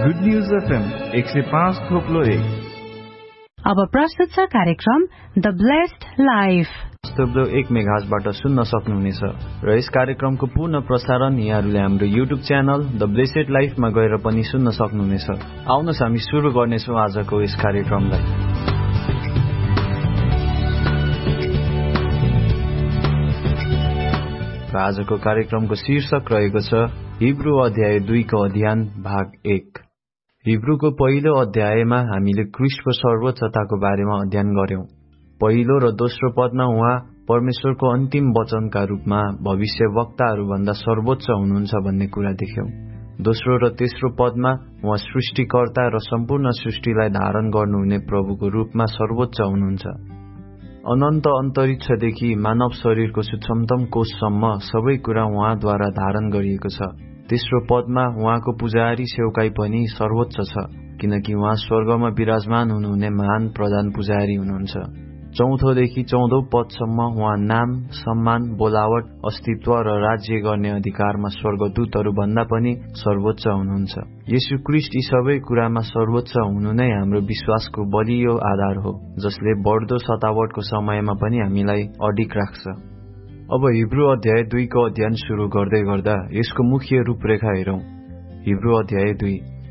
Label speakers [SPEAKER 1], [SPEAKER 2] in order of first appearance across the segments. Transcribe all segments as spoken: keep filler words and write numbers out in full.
[SPEAKER 1] Good news FM एक सय पाँच थोप्लो एक।
[SPEAKER 2] अब प्रस्तुत छ कार्यक्रम द ब्लेस्ड लाइफ।
[SPEAKER 3] थोप्लो एक मेगाहर्जबाट सुन्न सक्नुहुनेछ र यस कार्यक्रमको पूर्ण प्रसारण यहाँहरूले हाम्रो युट्युब च्यानल द ब्लेस्ड लाइफमा गएर पनि सुन्न सक्नुहुनेछ। आउनुहोस् हामी सुरु गर्नेछौँ आजको यस कार्यक्रमलाई। र आजको कार्यक्रमको शीर्षक रहेको छ हिब्रू अध्याय दुईको अध्ययन भाग एक। हिब्रूको पहिलो अध्यायमा हामीले ख्रीष्टको सर्वोच्चताको बारेमा अध्ययन गर्यौं। पहिलो र दोस्रो पदमा उहाँ परमेश्वरको अन्तिम वचनका रूपमा भविष्यवक्ताहरूभन्दा सर्वोच्च हुनुहुन्छ भन्ने कुरा देख्यौं। दोस्रो र तेस्रो पदमा उहाँ सृष्टिकर्ता र सम्पूर्ण सृष्टिलाई धारण गर्नुहुने प्रभुको रूपमा सर्वोच्च हुनुहुन्छ। अनन्त अन्तरिक्षदेखि मानव शरीरको सूक्ष्मतम कोषसम्म सबै कुरा उहाँद्वारा धारण गरिएको छ। तेस्रो पदमा उहाँको पुजारी सेवकाई पनि सर्वोच्च छ, किनकि उहाँ स्वर्गमा विराजमान हुनुहुने महान प्रधान पुजारी हुनुहुन्छ। चौथोदेखि चौधौं पदसम्म उहाँ नाम, सम्मान, बोलावट, अस्तित्व र राज्य गर्ने अधिकारमा स्वर्गदूतहरू भन्दा पनि सर्वोच्च हुनुहुन्छ। येशू ख्रीष्ट यी सबै कुरामा सर्वोच्च हुनु नै हाम्रो विश्वासको बलियो आधार हो, जसले बढ्दो सतावटको समयमा पनि हामीलाई अडिग राख्छ। अब हिब्रू अध्याय दुईको अध्ययन सुरु गर्दै गर्दा यसको मुख्य रूपरेखा हेरौं। हिब्रू अध्याय दुई।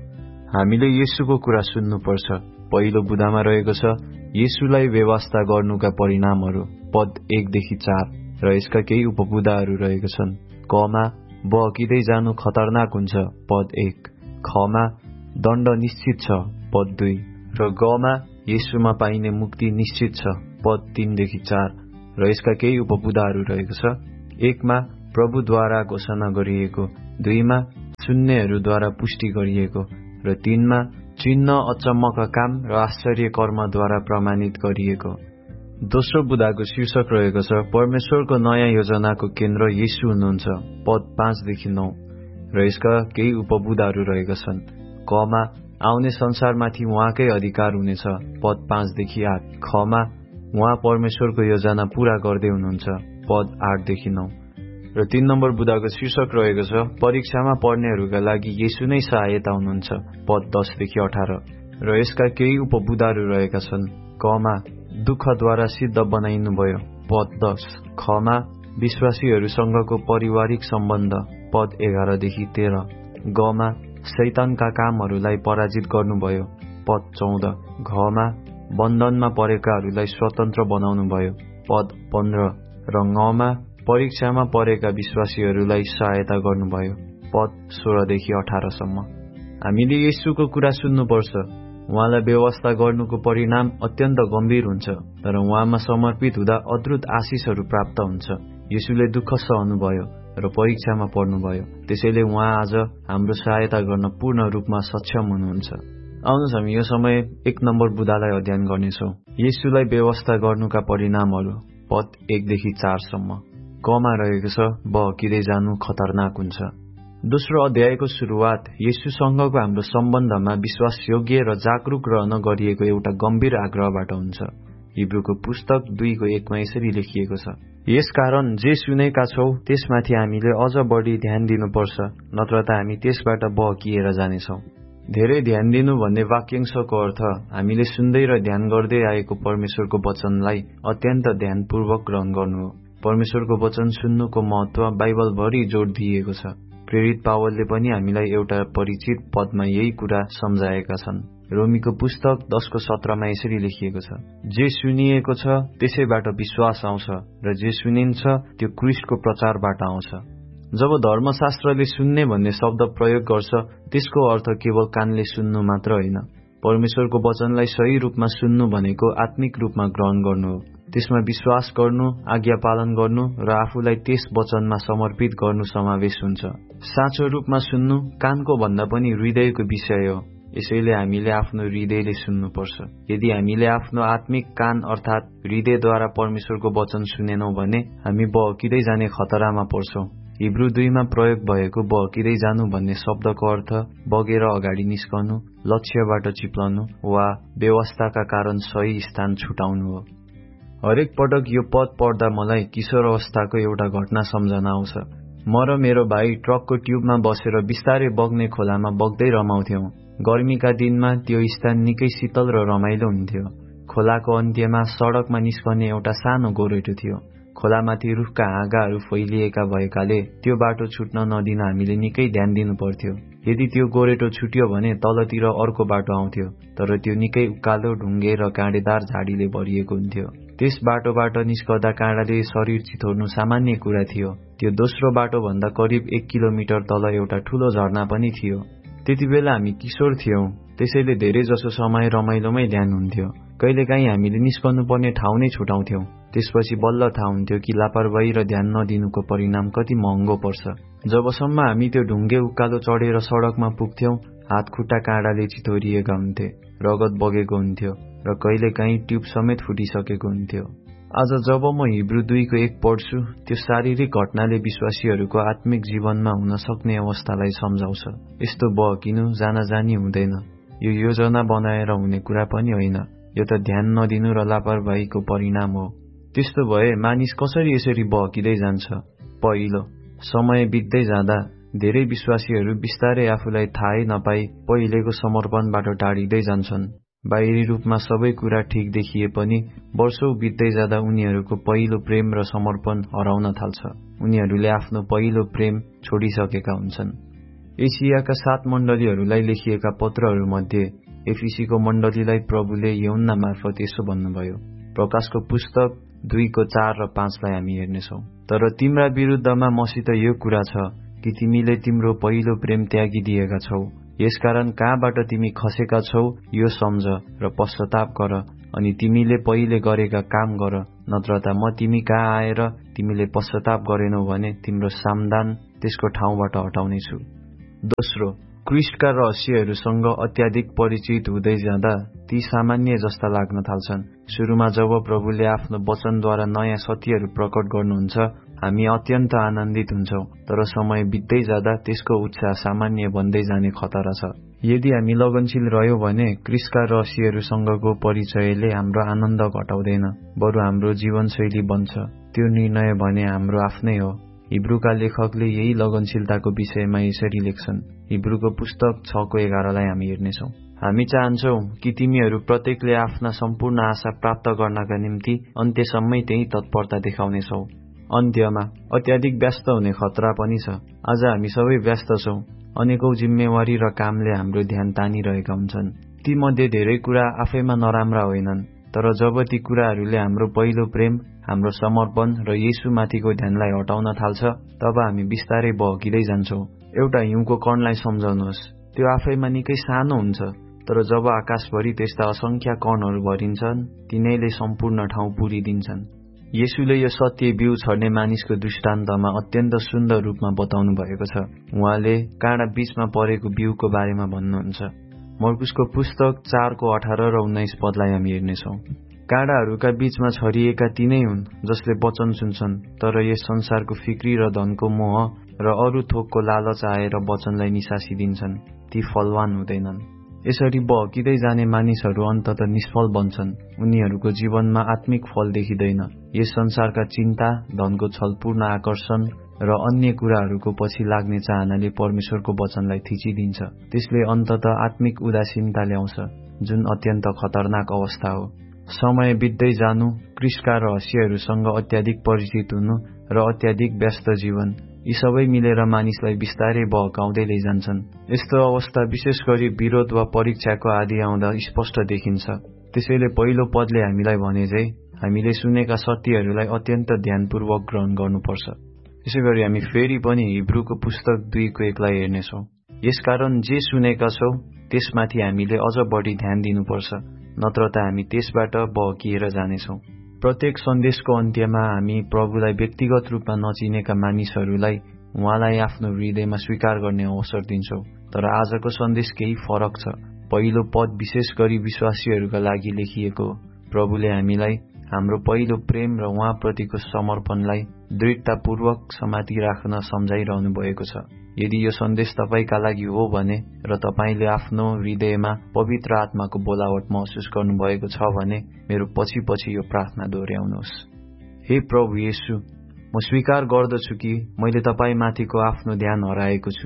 [SPEAKER 3] हामीले येशूको कुरा सुन्नुपर्छ। पहिलो बुदामा रहेको छ येशूलाई व्यवस्था गर्नुका परिणामहरू, पद एकदेखि चार, र यसका केही उपबुदाहरू रहेको छन्। कमा बहकिँदै जानु खतरनाक हुन्छ, पद एक। खमा दण्ड निश्चित छ, पद दुई, र गमा येशूमा पाइने मुक्ति निश्चित छ, पद तीनदेखि चार, र यसका केही उपबुदाहरू रहेको छ। एकमा प्रभुद्वारा घोषणा गरिएको, दुईमा शून्यहरूद्वारा पुष्टि गरिएको, र तीनमा चिन्ह, अचम्मका काम र आश्चर्य कर्मद्वारा प्रमाणित गरिएको। दोस्रो बुदाको शीर्षक रहेको छ परमेश्वरको नयाँ योजनाको केन्द्र येशू हुनुहुन्छ, पद पाँचदेखि नौ, र यसका केही उपबुदाहरू रहेका छन्। कमा आउने संसारमाथि उहाँकै अधिकार हुनेछ, पद पाँचदेखि आठ। खमा उहाँ परमेश्वरको योजना पूरा गर्दै हुनुहुन्छ, पद आठदेखि नौ, र तीन नम्बर बुदाको शीर्षक रहेको छ परीक्षामा पढ्नेहरूका लागि येशू नै सहायता हुनुहुन्छ, पद दसदेखि अठार, र यसका केही उपबुदाहरू रहेका छन्। कमा दुःखद्वारा सिद्ध बनाइनुभयो, पद दस। खमा विश्वासीहरूसँगको पारिवारिक सम्बन्ध, पद एघारदेखि तेह्र। गमा शैतानका कामहरूलाई पराजित गर्नुभयो, पद चौध। घमा बन्धनमा परेकाहरूलाई स्वतन्त्र बनाउनुभयो, पद पन्ध्र, र ngमा परीक्षामा परेका विश्वासीहरूलाई सहायता गर्नुभयो, पद सोह्रदेखि अठारसम्म। हामीले येशूको कुरा सुन्नुपर्छ। उहाँलाई व्यवस्था गर्नुको परिणाम अत्यन्त गम्भीर हुन्छ, तर उहाँमा समर्पित हुँदा अद्भुत आशिषहरू प्राप्त हुन्छ। येशूले दुःख सहनुभयो र परीक्षामा पर्नुभयो, त्यसैले उहाँ आज हाम्रो सहायता गर्न पूर्ण रूपमा सक्षम हुनुहुन्छ। आउनुहोस् हामी यो समय एक नम्बर बुदालाई अध्ययन गर्नेछौँ। येशूलाई व्यवस्था गर्नुका परिणामहरू, पद एकदेखि चारसम्म। कमा रहेको छ बहकिँदै जानु खतरनाक हुन्छ। दोस्रो अध्यायको सुरुवात येशूसँगको हाम्रो सम्बन्धमा विश्वासयोग्य र जागरूक रहन गरिएको एउटा गम्भीर आग्रहबाट हुन्छ। हिब्रूको पुस्तक दुईको एकमा यसरी लेखिएको छ, यसकारण जे सुनेका छौ त्यसमाथि हामीले अझ बढी ध्यान दिनुपर्छ, नत्र त हामी त्यसबाट बहकिएर जानेछौँ। धेरै ध्यान दिनु भन्ने वाक्यांशको अर्थ हामीले सुन्दै र ध्यान गर्दै आएको परमेश्वरको वचनलाई अत्यन्त ध्यानपूर्वक ग्रहण गर्नु हो। परमेश्वरको वचन सुन्नुको महत्व बाइबलभरि जोड दिइएको छ। प्रेरित पावलले पनि हामीलाई एउटा परिचित पदमा यही कुरा सम्झाएका छन्। रोमीको पुस्तक दसको सत्रमा यसरी लेखिएको छ, जे सुनिएको छ त्यसैबाट विश्वास आउँछ, र जे सुनिन्छ त्यो ख्रीष्टको प्रचारबाट आउँछ। जब धर्मशास्त्रले सुन्ने भन्ने शब्द प्रयोग गर्छ, त्यसको अर्थ केवल कानले सुन्नु मात्र होइन। परमेश्वरको वचनलाई सही रूपमा सुन्नु भनेको आत्मिक रूपमा ग्रहण गर्नु हो, त्यसमा विश्वास गर्नु, आज्ञा पालन गर्नु र आफूलाई त्यस वचनमा समर्पित गर्नु समावेश हुन्छ। साँचो रूपमा सुन्नु कानको भन्दा पनि हृदयको विषय हो, यसैले हामीले आफ्नो हृदयले सुन्नुपर्छ। यदि हामीले आफ्नो आत्मिक कान अर्थात् हृदयद्वारा परमेश्वरको वचन सुनेनौं भने हामी बहकिँदै जाने खतरामा पर्छौं। हिब्रू दुईमा प्रयोग भएको बहकिँदै जानु भन्ने शब्दको अर्थ बगेर अगाडि निस्कनु, लक्ष्यबाट चिप्लनु वा व्यवस्थाका कारण सही स्थान छुटाउनु हो। हरेक पटक यो पद पढ्दा मलाई किशोर अवस्थाको एउटा घटना सम्झना आउँछ। म र मेरो भाइ ट्रकको ट्युबमा बसेर बिस्तारै बग्ने खोलामा बग्दै रमाउँथ्यौं। गर्मीका दिनमा त्यो स्थान निकै शीतल र रमाइलो हुन्थ्यो। खोलाको अन्त्यमा सडकमा निस्कने एउटा सानो गोरेटो थियो। खोलामाथि रुखका हाँगाहरू फैलिएका भएकाले त्यो बाटो छुट्न नदिन हामीले निकै ध्यान दिनु पर्थ्यो। यदि त्यो गोरेटो छुट्यो भने तलतिर अर्को बाटो आउँथ्यो, तर त्यो निकै उकालो, ढुङ्गे र काँडेदार झाडीले भरिएको हुन्थ्यो। त्यस बाटोबाट निस्कदा काँडाले शरीर चितोर्नु सामान्य कुरा थियो। त्यो दोस्रो बाटोभन्दा करिब एक किलोमिटर तल एउटा ठूलो झरना पनि थियो। त्यति बेला हामी किशोर थियौं, त्यसैले धेरै जसो समय रमाइलोमै ध्यान हुन्थ्यो। कहिलेकाहीँ हामीले निस्कनु पर्ने ठाउँ नै छुटाउँथ्यौं। त्यसपछि बल्ल थाहा हुन्थ्यो कि लापरवाही र ध्यान नदिनुको परिणाम कति महँगो पर्छ। जबसम्म हामी त्यो ढुङ्गे उकालो चढेर सडकमा पुग्थ्यौं, हात खुट्टा काँडाले चितोरिएका हुन्थे, रगत बगेको हुन्थ्यो र कहिलेकाहीँ ट्युब समेत फुटिसकेको हुन्थ्यो। आज जब म हिब्रू दुईको एक पढ्छु, त्यो शारीरिक घटनाले विश्वासीहरूको आत्मिक जीवनमा हुन सक्ने अवस्थालाई सम्झाउँछ। यस्तो बहकिनु जानाजानी हुँदैन। यो योजना बनाएर हुने कुरा पनि होइन। यो त ध्यान नदिनु र लापरवाहीको परिणाम हो। त्यस्तो भए मानिस कसरी यसरी बहकिँदै जान्छ? पहिलो, समय बित्दै जाँदा धेरै विश्वासीहरू बिस्तारै आफूलाई थाहै नपाई पहिलेको समर्पणबाट टाढिँदै जान्छन्। बाहिरी रूपमा सबै कुरा ठिक देखिए पनि वर्षौं बित्दै जाँदा उनीहरूको पहिलो प्रेम र समर्पण हराउन थाल्छ। उनीहरूले आफ्नो पहिलो प्रेम छोडिसकेका हुन्छन्। एसियाका सात मण्डलीहरूलाई लेखिएका पत्रहरूमध्ये एफिसीको मण्डलीलाई प्रभुले यूहन्ना मार्फत यसो भन्नुभयो। प्रकाशको पुस्तक दुईको चार र पाँचलाई हामी हेर्नेछौँ। तर तिम्रा विरुद्धमा मसित यो कुरा छ कि तिमीले तिम्रो पहिलो प्रेम त्यागिदिएका छौ। यसकारण कहाँबाट तिमी खसेका छौ यो सम्झ र पश्चाताप गर, अनि तिमीले पहिले गरेका काम गर, नत्र त म तिमी कहाँ आएर तिमीले पश्चाताप गरेनौ भने तिम्रो सामदान त्यसको ठाउँबाट हटाउनेछु। दोस्रो, क्रिस्टका रहस्यहरूसँग अत्याधिक परिचित हुँदै जाँदा ती सामान्य जस्ता लाग्न थाल्छन्। सुरुमा जब प्रभुले आफ्नो वचनद्वारा नयाँ सत्यहरू प्रकट गर्नुहुन्छ, हामी अत्यन्त आनन्दित हुन्छौं, तर समय बित्दै जाँदा त्यसको उत्साह सामान्य बन्दै जाने खतरा छ। यदि हामी लगनशील रह्यौं भने क्रिस्टका रहस्यहरूसँगको परिचयले हाम्रो आनन्द घटाउँदैन, बरु हाम्रो जीवनशैली बन्छ। त्यो निर्णय भने हाम्रो आफ्नै हो। हिब्रूका लेखकले यही लगनशीलताको विषयमा यसरी लेख्छन्। हिब्रूको पुस्तक छको एघारलाई हामी हेर्नेछौँ। हामी चाहन्छौ कि तिमीहरू प्रत्येकले आफ्ना सम्पूर्ण आशा प्राप्त गर्नका निम्ति अन्त्यसम्मै त्यही तत्परता देखाउनेछौ। अन्त्यमा अत्याधिक व्यस्त हुने खतरा पनि छ। आज हामी सबै व्यस्त छौं। अनेकौं जिम्मेवारी र कामले हाम्रो ध्यान तानिरहेका हुन्छन्। ती मध्ये धेरै कुरा आफैमा नराम्रा होइनन्, तर जब ती कुराहरूले हाम्रो पहिलो प्रेम, हाम्रो समर्पण र येशूमाथिको ध्यानलाई हटाउन थाल्छ, तब हामी बिस्तारै बहकिँदै जान्छौं। एउटा हिउँको कणलाई सम्झाउनुहोस्। त्यो आफैमा निकै सानो हुन्छ, तर जब आकाशभरि त्यस्ता असंख्य कणहरू भरिन्छन्, तिनैले सम्पूर्ण ठाउँ पुरिदिन्छन्। येशूले यो सत्य बिउ छर्ने मानिसको दृष्टान्तमा अत्यन्त सुन्दर रूपमा बताउनु भएको छ। उहाँले काँडा बीचमा परेको बिउको बारेमा भन्नुहुन्छ। मर्कुसको पुस्तक चारको अठार र उन्नाइस पदलाई हामी हेर्नेछौँ। काँडाहरूका बीचमा छरिएका तिनै हुन् जसले वचन सुन्छन्, तर यस संसारको फिक्री र धनको मोह र अरू थोकको लालच आएर वचनलाई निसासिदिन्छन्। ती फलवान हुँदैनन्। यसरी बहकिँदै जाने मानिसहरू अन्ततः निष्फल बन्छन्। उनीहरूको जीवनमा आत्मिक फल देखिँदैन। यस संसारका चिन्ता, धनको छलपूर्ण आकर्षण र अन्य कुराहरूको पछि लाग्ने चाहनाले परमेश्वरको वचनलाई थिचिदिन्छ। त्यसले अन्ततः आत्मिक उदासीनता ल्याउँछ, जुन अत्यन्त खतरनाक अवस्था हो। समय बित्दै जानु, क्रिस्टका रहस्यहरूसँग अत्याधिक परिचित हुनु र अत्याधिक व्यस्त जीवन, यी सबै मिलेर मानिसलाई बिस्तारै बहकाउँदै लैजान्छन्। यस्तो अवस्था विशेष गरी विरोध वा परीक्षाको आदि आउँदा स्पष्ट देखिन्छ। त्यसैले पहिलो पदले हामीलाई भने चाहिँ हामीले सुनेका सत्यहरूलाई अत्यन्त ध्यानपूर्वक ग्रहण गर्नुपर्छ। यसै गरी हामी फेरि पनि हिब्रूको पुस्तक दुईको एकलाई हेर्नेछौँ। यसकारण जे सुनेका छौं त्यसमाथि हामीले अझ बढी ध्यान दिनुपर्छ, नत्र त हामी त्यसबाट बहकिएर जानेछौँ। प्रत्येक सन्देशको अन्त्यमा हामी प्रभुलाई व्यक्तिगत रूपमा नचिनेका मानिसहरूलाई उहाँलाई आफ्नो हृदयमा स्वीकार गर्ने अवसर दिन्छौँ। तर आजको सन्देश केही फरक छ। पहिलो पद विशेष गरी विश्वासीहरूका लागि लेखिएको हो। प्रभुले हामीलाई हाम्रो पहिलो प्रेम र उहाँप्रतिको समर्पणलाई दृढतापूर्वक समाति राख्न सम्झाइरहनु भएको छ। यदि यो सन्देश तपाईका लागि हो भने र तपाईले आफ्नो हृदयमा पवित्र आत्माको बोलावट महसुस गर्नुभएको छ भने मेरो पछि पछि यो प्रार्थना दोहोर्याउनुहोस्। हे प्रभु येशू, म स्वीकार गर्दछु कि मैले तपाईमाथिको आफ्नो ध्यान हराएको छु।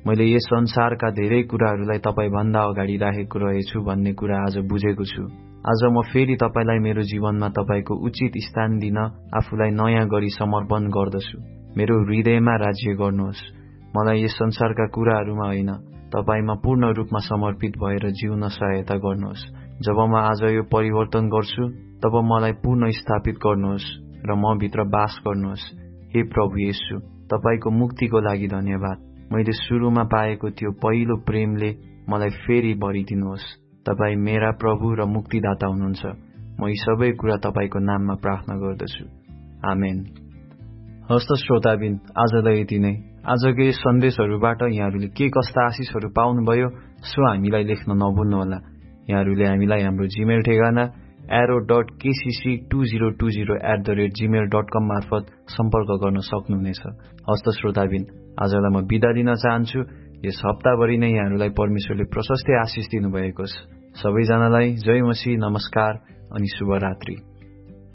[SPEAKER 3] मैले यस संसारका धेरै कुराहरूलाई तपाईभन्दा अगाडि राखेको रहेछु भन्ने कुरा आज बुझेको छु। आज म फेरि तपाईलाई मेरो जीवनमा तपाईको उचित स्थान दिन आफूलाई नयाँ गरी समर्पण गर्दछु। मेरो हृदयमा राज्य गर्नुहोस्। मलाई यस संसारका कुराहरूमा होइन, तपाईमा पूर्ण रूपमा समर्पित भएर जिउन सहायता गर्नुहोस्। जब म आज यो परिवर्तन गर्छु, तब मलाई पूर्ण स्थापित गर्नुहोस् र म भित्र बास गर्नुहोस्। हे प्रभु येशू, तपाईको मुक्तिको लागि धन्यवाद। मैले सुरुमा पाएको त्यो पहिलो प्रेमले मलाई फेरि भरिदिनुहोस्। तपाईँ मेरा प्रभु र मुक्तिदाता हुनुहुन्छ। म यी सबै कुरा तपाईको नाममा प्रार्थना गर्दछु। आमेन। हस्त श्रोताबिन, आजलाई यति नै। आजको यस सन्देशहरूबाट यहाँहरूले के कस्ता आशिषहरू पाउनुभयो सो हामीलाई लेख्न नभुल्नुहोला। यहाँहरूले हामीलाई हाम्रो जीमेल ठेगाना arrow dot KCC two zero two zero at the rate Gmail dot कम मार्फत सम्पर्क गर्न सक्नुहुनेछ। हस्त श्रोताबिन, आजलाई म बिदा दिन चाहन्छु। यस हप्ताभरि नै यहाँहरूलाई परमेश्वरले प्रशस्तै आशिष दिनुभएको छ। सबैजनालाई जय मसीह, नमस्कार अनि शुभरात्रि।